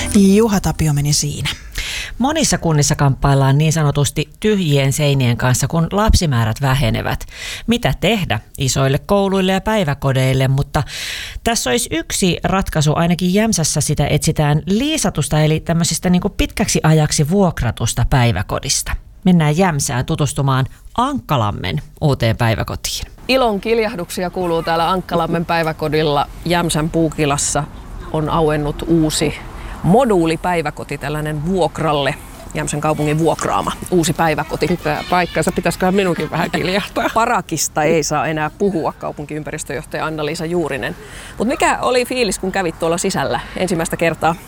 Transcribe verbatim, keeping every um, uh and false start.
Juha Tapio meni siinä. Monissa kunnissa kamppaillaan niin sanotusti tyhjien seinien kanssa, kun lapsimäärät vähenevät. Mitä tehdä isoille kouluille ja päiväkodeille, mutta tässä olisi yksi ratkaisu, ainakin Jämsässä sitä etsitään liisatusta, eli tämmöisestä niin kuin pitkäksi ajaksi vuokratusta päiväkodista. Mennään Jämsään tutustumaan Ankkalammen uuteen päiväkotiin. Ilon kiljahduksia kuuluu täällä Ankkalammen päiväkodilla. Jämsän Puukilassa on auennut uusi moduulipäiväkoti, tällainen vuokralle. Jämsän kaupungin vuokraama uusi päiväkoti. Pitää paikkansa, pitäisiköhän minunkin vähän kiljahtaa. Parakista ei saa enää puhua, kaupunkiympäristöjohtaja Anna-Liisa Juurinen. Mutta mikä oli fiilis, kun kävit tuolla sisällä ensimmäistä kertaa?